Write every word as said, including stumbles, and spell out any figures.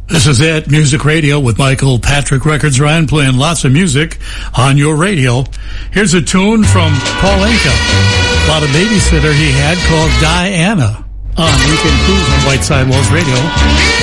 This is it, Music Radio with Michael Patrick Records. Ryan playing lots of music on your radio. Here's a tune from Paul Anka about a babysitter he had called Diana on Weekend Cruise on White Sidewalls Radio.